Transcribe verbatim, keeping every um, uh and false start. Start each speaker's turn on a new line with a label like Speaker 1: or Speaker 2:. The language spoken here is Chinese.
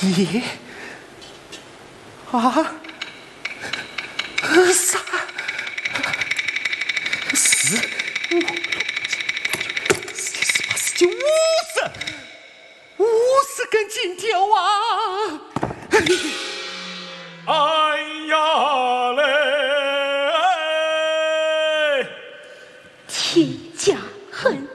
Speaker 1: 你啊，啥？四五六七四八十九五十，五十根金条啊！
Speaker 2: 哎呀嘞！
Speaker 3: 天家恨。